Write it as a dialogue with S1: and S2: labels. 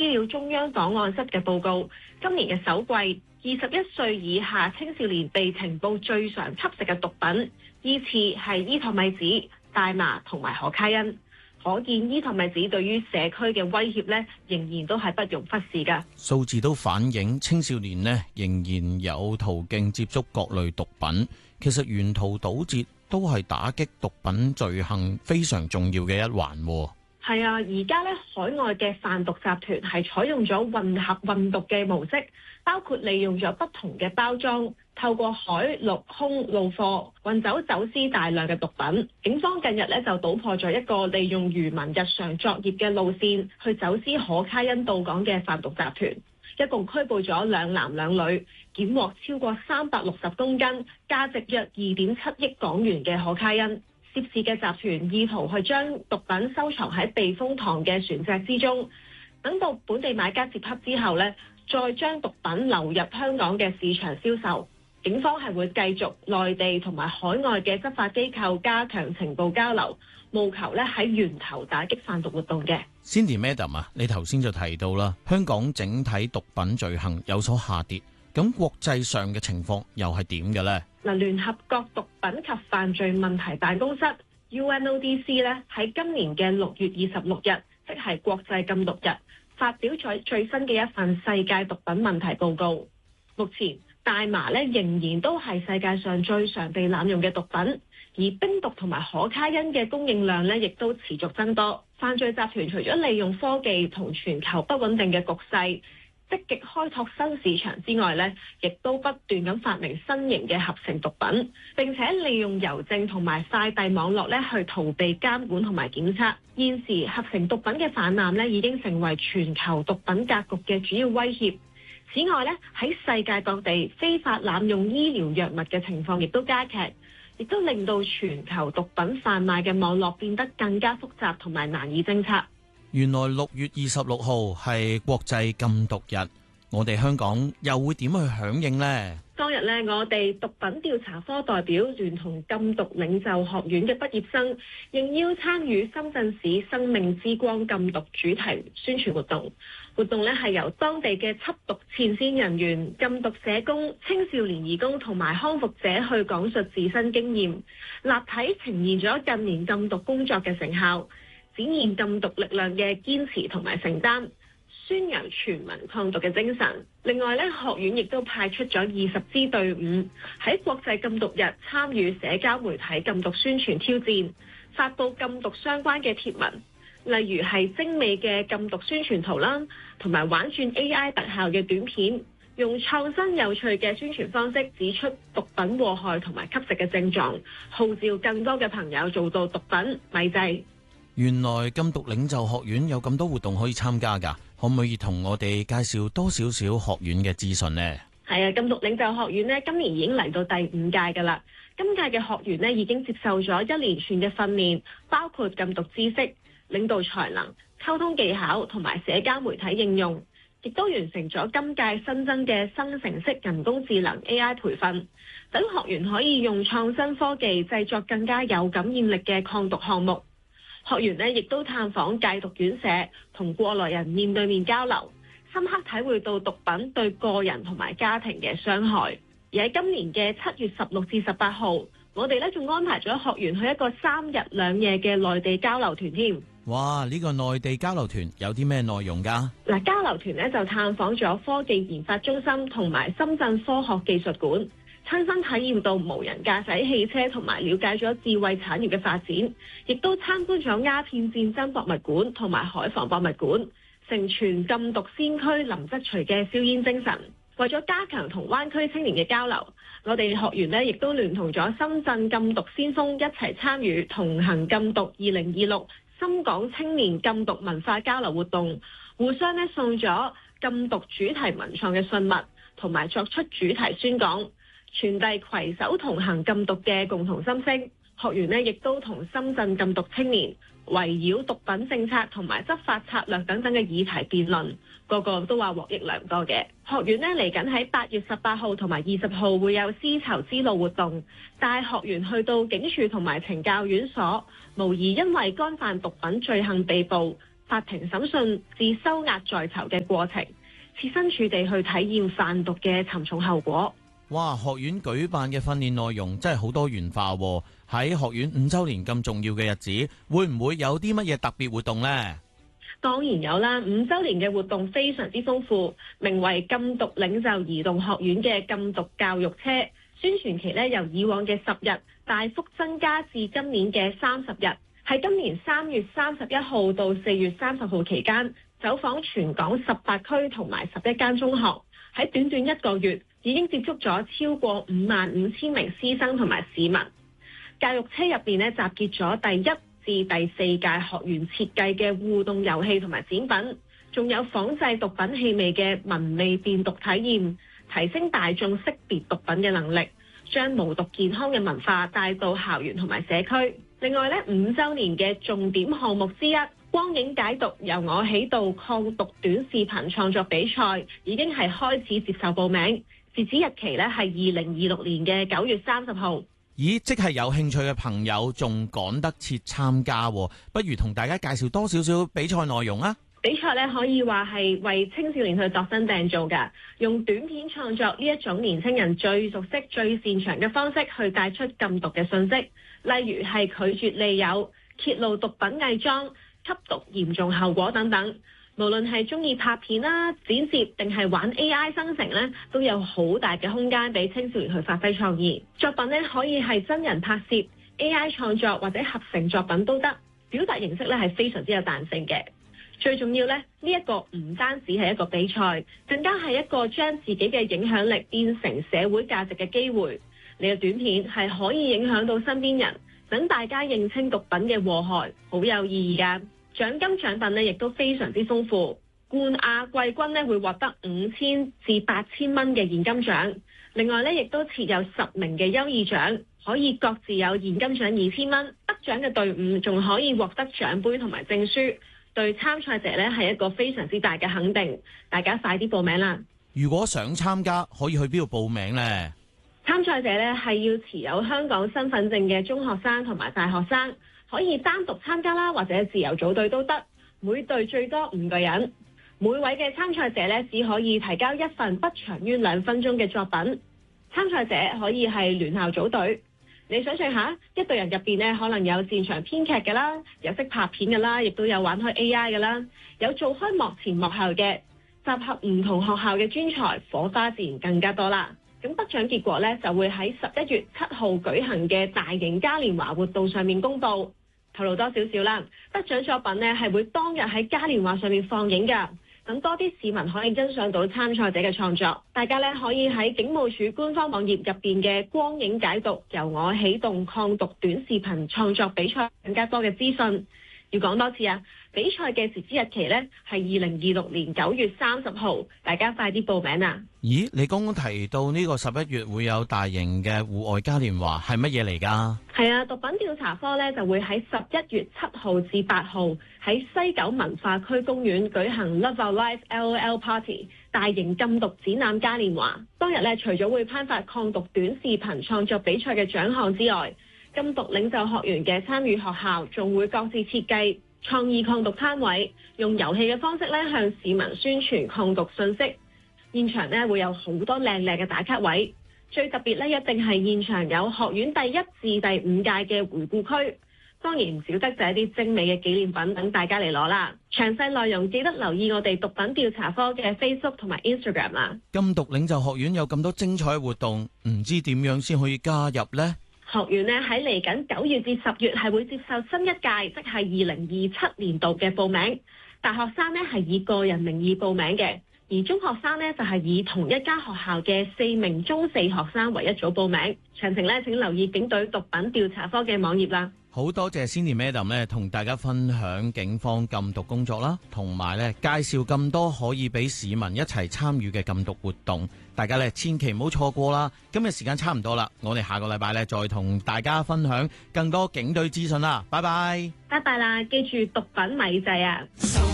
S1: 資料中央檔案室嘅報告，今年嘅首季，21歲以下青少年被呈報最常吸食嘅毒品，依次係依托米子、大麻同埋可卡因。可見依托米子對於社區嘅威脅呢，仍然都係不容忽視㗎。
S2: 數字都反映青少年呢，仍然有途徑接觸各類毒品。其實沿途堵截都係打擊毒品罪行非常重要嘅一環。
S1: 係啊，而家咧海外嘅販毒集團係採用咗混合運毒嘅模式，包括利用咗不同嘅包裝，透過海陸空路貨運走私大量嘅毒品。警方近日咧就搗破咗一個利用漁民日常作業嘅路線去走私可卡因到港嘅販毒集團，一共拘捕咗2男2女，檢獲超過360公斤，價值約2.7億港元嘅可卡因。涉事嘅集團意圖去將毒品收藏喺避風塘嘅船隻之中，等到本地買家接洽之後呢，再將毒品流入香港嘅市場銷售。警方係會繼續內地同埋海外嘅執法機構加強情報交流，務求咧喺源頭打擊販毒活動嘅。
S2: Cindy Madam 啊，你頭先就提到啦，香港整體毒品罪行有所下跌，咁國際上嘅情況又係點嘅呢？
S1: 嗱，聯合國毒品及犯罪問題辦公室 UNODC 咧喺今年嘅6月26日，即係國際禁毒日，發表咗最新嘅一份世界毒品問題報告。目前大麻咧仍然都係世界上最常被濫用嘅毒品，而冰毒同埋可卡因嘅供應量咧亦都持續增多。犯罪集團除咗利用科技同全球不穩定嘅局勢，積極開拓新市場之外呢，亦都不斷咁發明新型嘅合成毒品，並且利用郵政同埋快遞網絡呢去逃避監管同埋檢測。現時合成毒品嘅氾濫呢已經成為全球毒品格局嘅主要威脅。此外呢，喺世界各地非法濫用醫療藥物嘅情況亦都加劇，亦都令到全球毒品販賣嘅網絡變得更加複雜同埋難以偵測。
S2: 原來6月26號係國際禁毒日，我哋香港又會點去響應呢？
S1: 當日呢，我哋毒品調查科代表聯同禁毒領袖學院嘅畢業生，應邀參與深圳市生命之光禁毒主題宣傳活動。活動呢係由當地嘅緝毒前線人員、禁毒社工、青少年義工同埋康復者去講述自身經驗，立體呈現咗近年禁毒工作嘅成效，展現禁毒力量嘅堅持同埋承擔，宣揚全民抗毒嘅精神。另外咧，學院亦都派出咗20支隊伍喺國際禁毒日參與社交媒體禁毒宣傳挑戰，發布禁毒相關嘅貼文，例如係精美嘅禁毒宣傳圖啦，同埋玩轉 AI 特效嘅短片，用創新有趣嘅宣傳方式指出毒品禍害同埋吸食嘅症狀，號召更多嘅朋友做到毒品米制。
S2: 原來禁毒領袖學院有咁多活動可以參加㗎，可唔可以同我哋介紹多少少學院嘅資訊呢？
S1: 係啊，禁毒領袖學院呢，今年已經嚟到第5屆㗎啦。今屆嘅學員呢，已經接受咗一連串嘅訓練，包括禁毒知識、領導才能、溝通技巧同埋社交媒體應用，亦都完成咗今屆新增嘅生成式人工智能 AI 培訓，等學員可以用創新科技製作更加有感染力嘅抗毒項目。學員呢亦都探訪戒毒院舍，同過來人面對面交流，深刻體會到毒品對個人同埋家庭嘅傷害。而喺今年嘅7月16至18號，我哋呢仲安排咗學員去一個3日2夜嘅內地交流團添。
S2: 哇！呢個內地交流團有啲咩內容㗎？
S1: 嗱，交流團呢就探訪咗科技研發中心同埋深圳科學技術館，親身體驗到無人駕駛汽車同埋了解咗智慧產業嘅發展，亦都參觀咗鴉片戰爭博物館同埋海防博物館，承傳禁毒先驅林則徐嘅硝煙精神。為咗加強同灣區青年嘅交流，我哋學員呢亦都聯同咗深圳禁毒先鋒一齊參與同行禁毒2026深港青年禁毒文化交流活動，互相呢送咗禁毒主題文創嘅信物，同埋作出主題宣講，傳遞攜手同行禁毒嘅共同心聲。學員呢亦都同深圳禁毒青年圍繞毒品政策同埋執法策略等等嘅議題辯論，個個都話獲益良多嘅。學院呢嚟緊喺8月18號同埋20號會有絲綢之路活動，帶學員去到警署同埋懲教院所，無疑因為干犯毒品罪行被捕， 法庭審訊至收押在囚嘅過程，設身處地去體驗販毒嘅沉重後果。
S2: 哇！學院舉辦嘅訓練內容真係好多元化喎。喺學院5週年咁重要嘅日子，會唔會有啲乜嘢特別活動呢？
S1: 當然有啦，5週年嘅活動非常之豐富，名為禁毒領袖兒童學院嘅禁毒教育車，宣傳期由以往嘅10日大幅增加至今年嘅30日，喺今年3月31號到4月30號期間，走訪全港18區同埋11間中學，喺短短1個月已經接觸咗超過55,000名師生同埋市民。教育車入邊集結咗第1至第4屆學員設計嘅互動遊戲同埋展品，仲有仿製毒品氣味嘅聞味辨讀體驗，提升大眾識別毒品嘅能力，將無毒健康嘅文化帶到校園同埋社區。另外5週年嘅重點項目之一，光影解毒由我起到抗毒短視頻創作比賽已經係開始接受報名，截止日期係2026年嘅9月30號。
S2: 咦，即係有興趣嘅朋友仲趕得切參加，不如同大家介紹多少少比賽內容啊？
S1: 比賽可以話係為青少年去度身訂造㗎，用短片創作呢一種年輕人最熟悉、最擅長嘅方式去帶出禁毒嘅信息，例如係拒絕利誘、揭露毒品偽裝、吸毒嚴重後果等等。無論係中意拍片啦、剪接定係玩 AI 生成都有好大嘅空間俾青少年去發揮創意。作品可以係真人拍攝、AI 創作或者合成作品都得，表達形式係非常之有彈性嘅。最重要呢一個唔單止係一個比賽，更加係一個將自己嘅影響力變成社會價值嘅機會。你嘅短片係可以影響到身邊人，等大家認清毒品嘅禍害，好有意義㗎。獎金獎品亦都非常之豐富，冠亞季軍會獲得5,000至8,000蚊嘅現金獎。另外亦都設有10名嘅優異獎，可以各自有現金獎2,000蚊。得獎嘅隊伍仲可以獲得獎杯同埋證書，對參賽者係一個非常之大嘅肯定。大家快啲報名啦！
S2: 如果想參加，可以去邊度報名呢？
S1: 參賽者係要持有香港身份證嘅中學生同埋大學生。可以單獨參加啦，或者自由組隊都得。每隊最多5個人。每位嘅參賽者只可以提交一份不長於2分鐘嘅作品。參賽者可以係聯校組隊。你想象下，一隊人入邊可能有擅長編劇嘅啦，有識拍片嘅啦，亦都有玩開 AI 嘅啦，有做開幕前幕後嘅，集合唔同學校嘅專才，火花自然更加多啦。咁得獎結果就會喺11月7號舉行嘅大型嘉年華活動上面公佈。透露多少少啦，得獎作品係會當日喺嘉年華上面放映㗎，等多啲市民可以欣賞到參賽者嘅創作。大家可以喺警務處官方網頁入邊嘅光影解毒由我起動抗毒短視頻創作比賽更加多嘅資訊。要講多次啊，比賽嘅截止日期係2026年9月30號，大家快啲報名啊！
S2: 咦，你剛剛提到呢個11月會有大型嘅戶外嘉年華，係乜嘢嚟㗎？係啊，毒品調查科就會喺11月7號至8號喺西九文化區公園舉行 Love Our Life LOL Party 大型禁毒展覽嘉年華。當日除咗會頒發抗毒短視頻創作比賽嘅獎項之外，禁毒領袖學員嘅參與學校仲會各自設計創意抗毒攤位，用遊戲嘅方式向市民宣傳抗毒信息。現場會有好多靚靚嘅打卡位，最特別一定係現場有學院第1至第5屆嘅回顧區，當然唔少得就係一啲精美嘅紀念品等大家嚟攞啦。詳細內容記得留意我哋毒品調查科嘅 Facebook 同埋 Instagram 啦。 禁毒領袖學院有咁多精彩活動，唔知點樣先可以加入呢？
S1: 學院喺嚟緊9月至10月係會接受新一屆，即係2027年度嘅報名。大學生係以個人名義報名嘅，而中學生就係以同一間學校嘅4名中四學生為一組報名。詳情請留意警隊毒品調查科嘅網頁啦。
S2: 好多謝 Cindy Madam 同大家分享警方禁毒工作啦，同埋介紹咁多可以俾市民一齊參與嘅禁毒活動。大家千祈唔好錯過啦！今日時間差唔多啦，我哋下個禮拜再同大家分享更多警隊資訊啦。拜拜，
S1: 拜拜啦！記住毒品咪制啊！